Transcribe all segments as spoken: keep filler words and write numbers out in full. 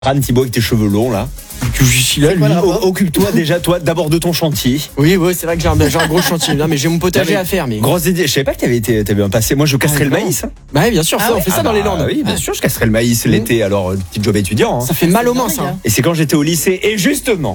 Ran Thibaut avec tes cheveux longs là. Tu suis là, lui. Occupe-toi déjà, toi, d'abord de ton chantier. Oui, oui, c'est vrai que j'ai un, j'ai un gros chantier. Non, mais j'ai mon potager à faire. Mais grosse idée. Je savais pas que t'avais été, t'avais un passé. Moi, je casserais ah, le maïs. Hein. Bah oui, bien sûr. Ah ça, ouais on fait ah ça bah, dans les Landes. Oui, bien ah. sûr, je casserais le maïs mmh. l'été. Alors, petit job étudiant. Hein. Ça fait mal aux mains, ça. Et c'est quand j'étais au lycée. Et justement.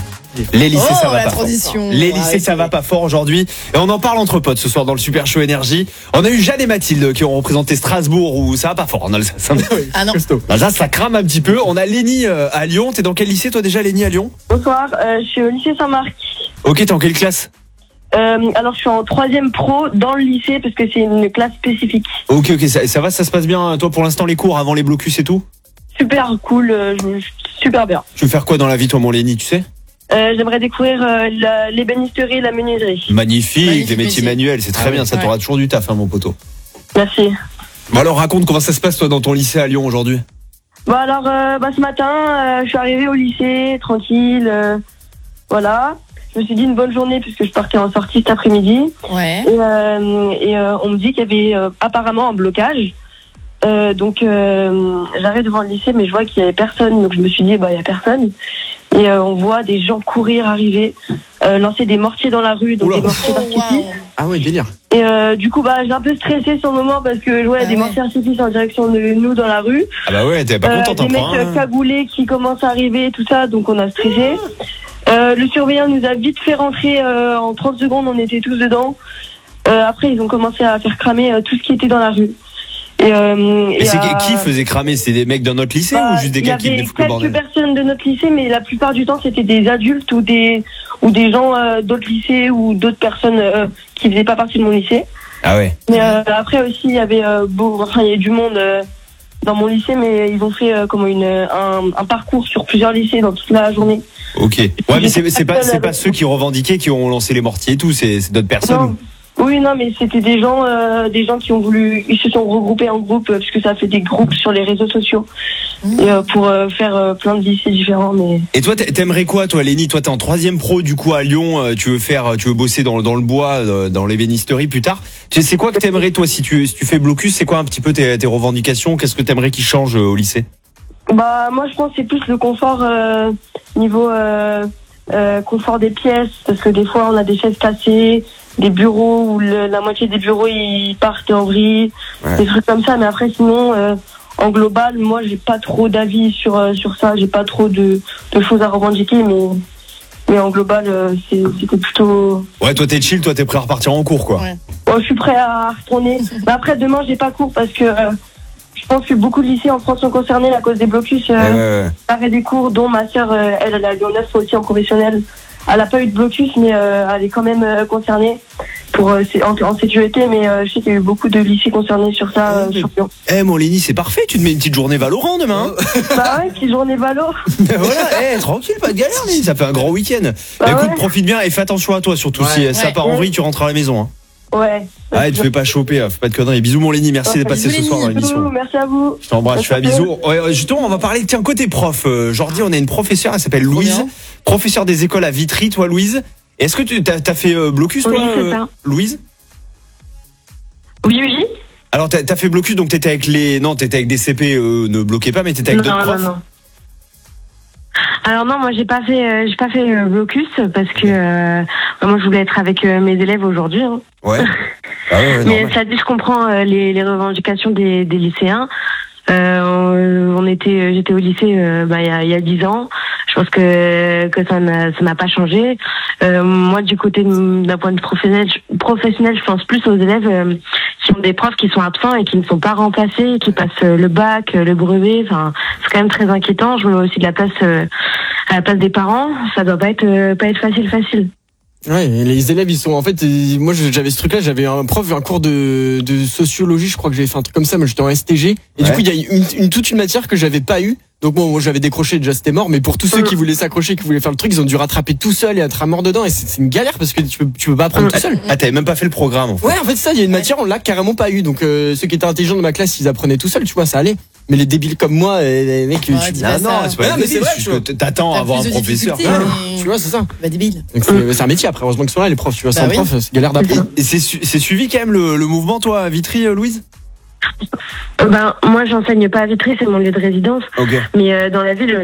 Les lycées, oh, ça va pas transition. fort. Les lycées, ça va pas fort aujourd'hui. Et on en parle entre potes ce soir dans le Super Show Énergie. On a eu Jeanne et Mathilde qui ont représenté Strasbourg où ça va pas fort. On a le ah non. Là, ça crame un petit peu. On a Lénie à Lyon. T'es dans quel lycée toi déjà, Lénie à Lyon? Bonsoir, euh, je suis au lycée Saint-Marc. Ok, t'es en quelle classe? Euh, alors je suis en troisième pro dans le lycée parce que c'est une classe spécifique. Ok, ok, ça, ça va, ça se passe bien toi pour l'instant les cours avant les blocus et tout? Super cool, euh, super bien. Tu veux faire quoi dans la vie toi mon Lénie, tu sais? Euh, j'aimerais découvrir euh, la, l'ébénisterie et la menuiserie. Magnifique, Magnifique les métiers manuels, c'est très ah bien, ouais. ça t'aura toujours du taf, hein, mon poteau. Merci. Bon alors raconte comment ça se passe toi dans ton lycée à Lyon aujourd'hui. Bah alors, euh, bah, ce matin, euh, je suis arrivée au lycée, tranquille, euh, voilà. Je me suis dit une bonne journée puisque je partais en sortie cet après-midi. Ouais. Et, euh, et euh, on me dit qu'il y avait euh, apparemment un blocage. Euh, donc euh, j'arrive devant le lycée mais je vois qu'il y avait personne. Donc je me suis dit, bah il y a personne. Et euh, on voit des gens courir, arriver, euh, lancer des mortiers dans la rue, donc Oula. des mortiers d'artifice. Oh, wow. Ah ouais, délire. Et euh, du coup, bah, j'ai un peu stressé sur le moment parce que je vois ah des ouais. mortiers d'artifice en direction de nous dans la rue. Ah bah ouais, t'es pas euh, contente Des mecs hein. cagoulés qui commencent à arriver, tout ça, donc on a stressé. Euh, le surveillant nous a vite fait rentrer euh, en trente secondes, on était tous dedans. Euh, après, ils ont commencé à faire cramer euh, tout ce qui était dans la rue. Et, euh, et, et c'est euh, qui faisait cramer? C'est des mecs de notre lycée bah, ou juste des gars qui venaient foutre le bordel? Il y avait quelques personnes de notre lycée, mais la plupart du temps c'était des adultes ou des ou des gens euh, d'autres lycées ou d'autres personnes euh, qui faisaient pas partie de mon lycée. Ah ouais. Mais euh, après aussi il y avait euh, beau, enfin il y avait du monde euh, dans mon lycée, mais ils ont fait euh, comme une un, un parcours sur plusieurs lycées dans toute la journée. Ok. Ouais, mais c'est, c'est pas c'est pas ceux qui revendiquaient qui ont lancé les mortiers et tout, c'est, c'est d'autres personnes. Non. Oui, non, mais c'était des gens, euh, des gens qui ont voulu, ils se sont regroupés en groupe euh, parce que ça fait des groupes sur les réseaux sociaux mmh. et, euh, pour euh, faire euh, plein de lycées différents. Mais et toi, t'aimerais quoi, toi, Lénie? Toi, t'es en troisième pro du coup à Lyon. Euh, tu veux faire, tu veux bosser dans dans le bois, euh, dans l'ébénisterie plus tard. C'est quoi que t'aimerais toi si tu si tu fais blocus? C'est quoi un petit peu tes, tes revendications? Qu'est-ce que t'aimerais qui change euh, au lycée? Bah moi, je pense que c'est plus le confort euh, niveau euh, euh, confort des pièces parce que des fois on a des chaises cassées. Des bureaux où le, la moitié des bureaux ils partent en vrille, ouais. des trucs comme ça. Mais après sinon, euh, en global, moi j'ai pas trop d'avis sur euh, sur ça. J'ai pas trop de, de choses à revendiquer, mais mais en global, euh, c'est, c'était plutôt. Ouais, toi t'es chill, toi t'es prêt à repartir en cours, quoi. Ouais. Bon, je suis prêt à retourner. Mais après demain j'ai pas cours parce que euh, je pense que beaucoup de lycées en France sont concernés à cause des blocus. Euh, ouais, ouais. Arrêt des cours, dont ma sœur, euh, elle, elle a Lyon neuf aussi en professionnel. Elle n'a pas eu de blocus, mais euh, elle est quand même euh, concernée pour euh, en, en sécurité. Mais euh, je sais qu'il y a eu beaucoup de lycées concernés sur ça. Euh, sur Lyon. Eh, mon Lénie, c'est parfait. Tu te mets une petite journée Valorant demain. Bah ouais, petite journée Valo. Ben voilà, eh, tranquille, pas de galère, Lénie. Ça fait un grand week-end. Bah écoute, ouais. profite bien et fais attention à toi, surtout ouais. si ouais. ça part en vrille, tu rentres à la maison. Hein. Ouais. Ah, tu fais pas choper, fais pas de conneries. Bisous, mon Lénie. Merci ouais, d'être passé ce soir dans l'émission. Bisous, merci à vous. Je t'embrasse, je fais un bisou. Ouais, justement, on va parler, tiens, côté prof. Euh, Jordi, on a une professeure, elle s'appelle Louise. Professeure des écoles à Vitry, toi, Louise. Est-ce que tu t'as, t'as fait euh, blocus, toi, oui, c'est ça. Euh, Louise? Oui, oui. Alors, t'as, t'as fait blocus, donc t'étais avec les. Non, t'étais avec des C P, euh, ne bloquez pas, mais t'étais avec non, d'autres non, profs. Non, non. Alors non, moi j'ai pas fait, euh, j'ai pas fait euh, blocus parce que euh, moi je voulais être avec euh, mes élèves aujourd'hui. Hein. Ouais. Ah ouais, ouais. Mais ça dit, je comprends euh, les, les revendications des, des lycéens. Euh, on était, j'étais au lycée euh, bah, il y a, il y a dix ans. Je pense que que ça n'a ça n'a pas changé. Euh, moi, du côté d'un point de vue professionnel, professionnel, je pense plus aux élèves euh, qui ont des profs qui sont absents et qui ne sont pas remplacés, qui passent le bac, le brevet. Enfin, c'est quand même très inquiétant. Je me mets aussi de la place euh, à la place des parents. Ça doit pas être euh, pas être facile facile. Ouais, les élèves ils sont en fait, moi j'avais ce truc là, j'avais un prof, un cours de, de sociologie, je crois que j'avais fait un truc comme ça, mais j'étais en S T G et ouais. du coup il y a une, une toute une matière que j'avais pas eu. Donc bon, moi j'avais décroché, déjà c'était mort, mais pour tous ceux qui voulaient s'accrocher, qui voulaient faire le truc, ils ont dû rattraper tout seul et être à mort dedans et c'est, c'est une galère parce que tu peux tu peux pas apprendre tout seul. Ah, t'avais même pas fait le programme en fait. Ouais, en fait ça, il y a une matière on l'a carrément pas eu. Donc euh, ceux qui étaient intelligents de ma classe, ils apprenaient tout seul, tu vois, ça allait. Mais les débiles comme moi, les mecs, ouais, tu dis ah non, c'est pas non, mais c'est vrai, tu t'attends à avoir un professeur. Mais... Tu vois, c'est ça. Bah débile. Donc c'est, c'est un métier après, heureusement qu'ils sont là les profs, tu vois, bah sans oui. prof, c'est galère d'apprendre. Et c'est, c'est suivi quand même le, le mouvement toi à Vitry, Louise? Euh, ben, moi, j'enseigne pas à Vitry, c'est mon lieu de résidence. Ok. Mais euh, dans la ville,